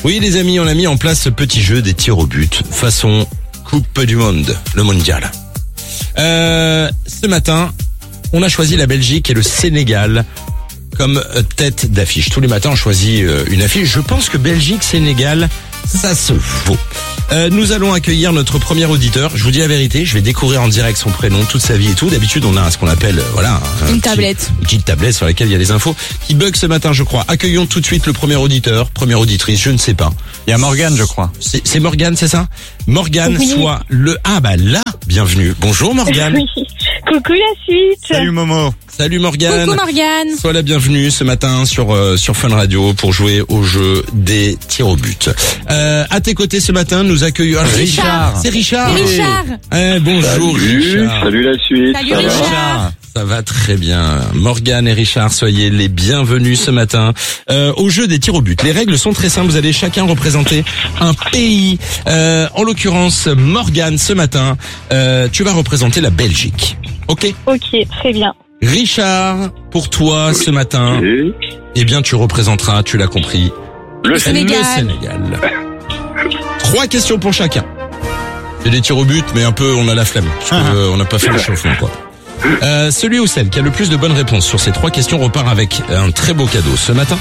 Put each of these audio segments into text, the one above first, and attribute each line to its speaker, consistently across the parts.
Speaker 1: Oui les amis, on a mis en place ce petit jeu des tirs au but, façon Coupe du Monde, le mondial. Ce matin, on a choisi la Belgique et le Sénégal comme tête d'affiche. Tous les matins, on choisit une affiche. Je pense que Belgique-Sénégal, ça se vaut. Nous allons accueillir notre premier auditeur. Je vous dis la vérité, je vais découvrir en direct son prénom, toute sa vie et tout. D'habitude, on a ce qu'on appelle,
Speaker 2: une tablette.
Speaker 1: Une petite tablette sur laquelle il y a les infos qui bug ce matin, je crois. Accueillons tout de suite le premier auditeur, première auditrice, je ne sais pas.
Speaker 3: Il y a Morgane, je crois.
Speaker 1: C'est Morgane, c'est ça? Morgane,
Speaker 4: Oui.
Speaker 1: soit le... Ah bah là, bienvenue. Bonjour Morgane.
Speaker 4: Oui. Coucou la suite.
Speaker 3: Salut Momo.
Speaker 1: Salut Morgane.
Speaker 2: Coucou Morgane.
Speaker 1: Sois la bienvenue ce matin sur Fun Radio pour jouer au jeu des tirs au but. À tes côtés ce matin, nous accueillons
Speaker 2: Richard.
Speaker 1: C'est Richard.
Speaker 2: C'est Richard.
Speaker 1: Bonjour Richard.
Speaker 5: Salut la suite.
Speaker 2: Salut
Speaker 5: Ça va
Speaker 2: Richard.
Speaker 1: Ça va très bien. Morgane et Richard, soyez les bienvenus ce matin au jeu des tirs au but. Les règles sont très simples. Vous allez chacun représenter un pays. En l'occurrence, Morgane, ce matin, tu vas représenter la Belgique. Ok.
Speaker 4: Ok, très bien.
Speaker 1: Richard, pour toi ce matin,
Speaker 5: Et
Speaker 1: eh bien tu représenteras, tu l'as compris,
Speaker 5: le
Speaker 2: Sénégal.
Speaker 1: le Sénégal. 3 questions pour chacun. C'est des tirs au but, mais un peu on a la flemme. Parce que, on n'a pas fait l'échauffement quoi. Celui ou celle qui a le plus de bonnes réponses sur ces 3 questions repart avec un très beau cadeau ce matin.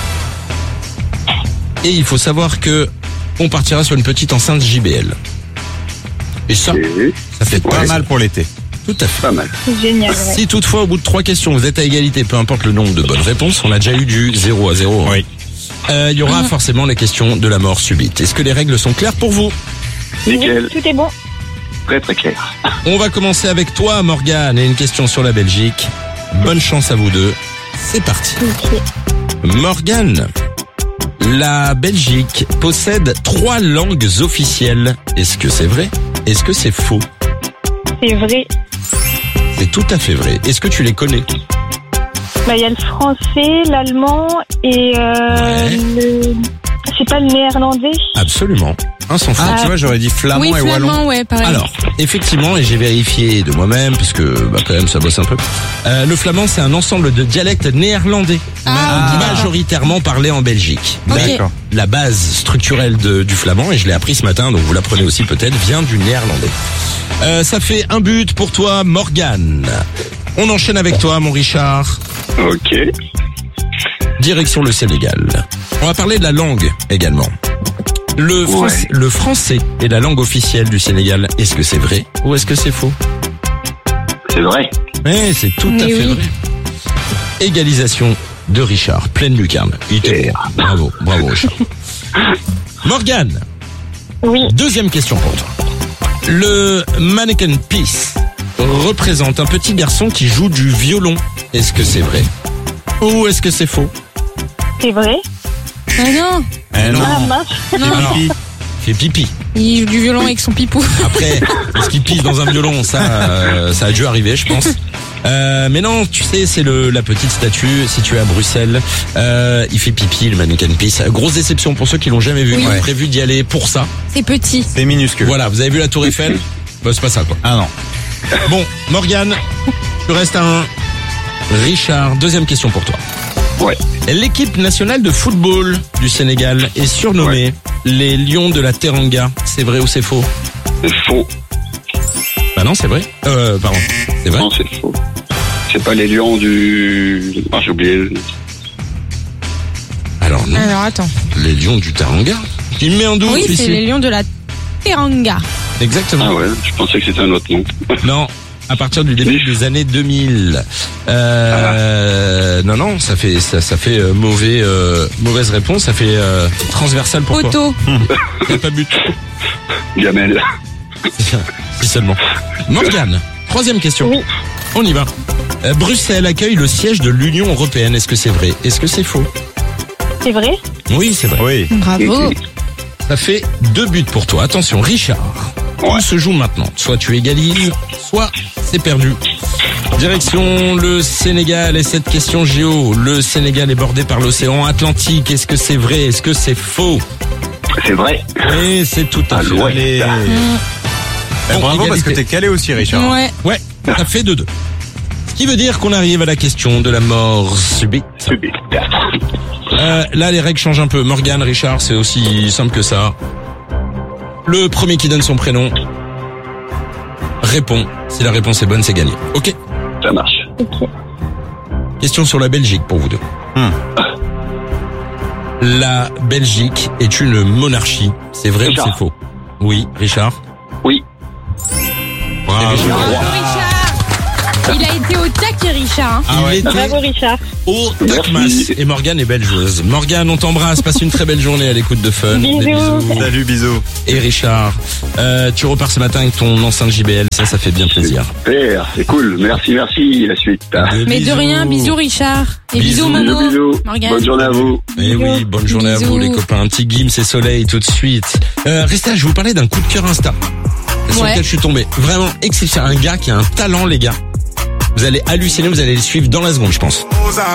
Speaker 1: Et il faut savoir que on partira sur une petite enceinte JBL. Et ça fait
Speaker 3: Pas
Speaker 1: plaisir.
Speaker 3: mal pour l'été.
Speaker 1: Tout à fait.
Speaker 5: pas mal.
Speaker 4: C'est génial. Ouais.
Speaker 1: Si toutefois au bout de 3 questions vous êtes à égalité, peu importe le nombre de bonnes réponses, on a déjà eu du 0 à 0.
Speaker 3: Oui.
Speaker 1: Il y aura forcément la question de la mort subite. Est-ce que les règles sont claires pour vous?
Speaker 5: Nickel.
Speaker 4: Tout est bon.
Speaker 5: Très très clair.
Speaker 1: On va commencer avec toi Morgane et une question sur la Belgique. Bonne chance à vous deux. C'est parti.
Speaker 4: Ok.
Speaker 1: Morgane, la Belgique possède 3 langues officielles. Est-ce que c'est vrai? Est-ce que c'est faux?
Speaker 4: C'est vrai.
Speaker 1: C'est tout à fait vrai. Est-ce que tu les connais?
Speaker 4: Bah, il y a le français, l'allemand et c'est pas le néerlandais.
Speaker 1: Absolument. Un sans faute.
Speaker 3: Ah, tu vois, j'aurais dit flamand
Speaker 2: Oui,
Speaker 3: et wallon.
Speaker 2: flamand, ouais, pareil.
Speaker 1: Alors, effectivement, et j'ai vérifié de moi-même, parce que quand même ça bosse un peu, le flamand c'est un ensemble de dialectes néerlandais, majoritairement parlés en Belgique.
Speaker 2: Ok.
Speaker 1: Mais
Speaker 3: D'accord.
Speaker 1: la base structurelle du flamand, et je l'ai appris ce matin, donc vous l'apprenez aussi peut-être, vient du néerlandais. Ça fait un but pour toi, Morgane. On enchaîne avec toi, mon Richard.
Speaker 5: Ok.
Speaker 1: Direction le Sénégal. On va parler de la langue également. Le français est la langue officielle du Sénégal. Est-ce que c'est vrai ou est-ce que c'est faux?
Speaker 5: C'est vrai.
Speaker 1: Oui, c'est tout à
Speaker 2: Mais
Speaker 1: fait
Speaker 2: oui.
Speaker 1: vrai. Égalisation de Richard, pleine lucarne. Il était bon. Bravo Richard. Morgane,
Speaker 4: Oui.
Speaker 1: deuxième question pour toi. Le Mannequin Peace représente un petit garçon qui joue du violon. Est-ce que c'est vrai ou est-ce que c'est faux?
Speaker 4: C'est vrai.
Speaker 2: Ah non,
Speaker 3: Eh non.
Speaker 4: Ah mince.
Speaker 2: non,
Speaker 3: Pipi.
Speaker 1: Fait pipi.
Speaker 2: il joue du violon avec son pipou.
Speaker 1: Après, est-ce qu'il pisse dans un violon? Ça a dû arriver, je pense. Mais non, tu sais, c'est la petite statue située à Bruxelles. Il fait pipi, le Mannequin Peace. Grosse déception pour ceux qui l'ont jamais vu.
Speaker 2: Oui.
Speaker 1: Ils ont prévu d'y aller pour ça.
Speaker 2: C'est petit.
Speaker 3: C'est minuscule.
Speaker 1: Voilà, vous avez vu la Tour Eiffel? Bah, c'est pas ça, quoi.
Speaker 3: Ah non.
Speaker 1: Bon, Morgane, tu restes à 1. Richard, deuxième question pour toi.
Speaker 5: Ouais.
Speaker 1: L'équipe nationale de football du Sénégal est surnommée les Lions de la Teranga. C'est vrai ou c'est faux?
Speaker 5: C'est faux.
Speaker 1: Bah non, c'est vrai. Pardon. C'est vrai?
Speaker 5: Non, c'est faux. C'est pas les lions du... Ah, j'ai oublié.
Speaker 1: Alors non,
Speaker 2: Alors attends.
Speaker 1: les Lions du Teranga. Il me met un doute
Speaker 2: Oui,
Speaker 1: ici.
Speaker 2: c'est les lions de la Teranga.
Speaker 1: Exactement.
Speaker 5: Ah ouais, je pensais que c'était un autre nom.
Speaker 1: Non, à partir du début des années 2000. Non, ça fait mauvaise réponse. Ça fait transversal pour toi.
Speaker 2: Poteau.
Speaker 1: Il n'y a pas but.
Speaker 5: Gamel.
Speaker 1: Si seulement. Morgane, troisième question.
Speaker 4: Oui.
Speaker 1: On y va. Bruxelles accueille le siège de l'Union européenne. Est-ce que c'est vrai? Est-ce que c'est faux?
Speaker 4: C'est vrai.
Speaker 1: Oui, c'est vrai.
Speaker 3: Oui.
Speaker 2: Bravo.
Speaker 1: Ça fait 2 buts pour toi. Attention, Richard.
Speaker 5: Ouais.
Speaker 1: Tout se joue maintenant. Soit tu égalises, soit c'est perdu. Direction le Sénégal et cette question géo. Le Sénégal est bordé par l'océan Atlantique. Est-ce que c'est vrai? Est-ce que c'est faux?
Speaker 5: C'est vrai.
Speaker 1: Et c'est tout à fait
Speaker 5: ouais.
Speaker 1: vrai. Bon,
Speaker 3: Bravo parce que
Speaker 1: égalité.
Speaker 3: t'es calé aussi, Richard.
Speaker 2: Ouais.
Speaker 1: Ouais, ça fait 2-2. Ce qui veut dire qu'on arrive à la question de la mort subite.
Speaker 5: Subite.
Speaker 1: Là, les règles changent un peu. Morgane, Richard, c'est aussi simple que ça. Le premier qui donne son prénom répond. Si la réponse est bonne, c'est gagné. Ok.
Speaker 5: Ça marche.
Speaker 4: Ok.
Speaker 1: Question sur la Belgique pour vous deux. La Belgique est une monarchie. C'est vrai
Speaker 5: Richard.
Speaker 1: ou c'est faux? Oui, Richard.
Speaker 5: Oui.
Speaker 1: Bravo.
Speaker 2: Bravo, Richard. Il a été au taquet, Richard. Hein.
Speaker 1: Ah ouais.
Speaker 4: Bravo Richard.
Speaker 1: Au Tacmas.
Speaker 5: Merci.
Speaker 1: Et Morgane est belle joueuse. Morgane, on t'embrasse. Passe une très belle journée à l'écoute de Fun.
Speaker 4: Bisous.
Speaker 1: Des bisous.
Speaker 3: Salut, bisous.
Speaker 1: Et Richard, tu repars ce matin avec ton enceinte JBL. Ça fait bien plaisir.
Speaker 5: Super, c'est cool. Merci. La suite.
Speaker 2: Mais de rien, bisous, Richard. Et bisous,
Speaker 1: Bisous.
Speaker 2: Momo.
Speaker 5: Bisous.
Speaker 2: Morgane.
Speaker 5: Bonne journée à vous.
Speaker 1: Eh oui, bonne journée à
Speaker 2: Bisous.
Speaker 1: vous les copains. Un petit Gims et Soleil tout de suite. Restez là, je vais vous parler d'un coup de cœur Insta. Sur
Speaker 2: Ouais.
Speaker 1: lequel je suis tombé. Vraiment exceptionnel. Un gars qui a un talent, les gars. Vous allez halluciner, vous allez le suivre dans la seconde, je pense.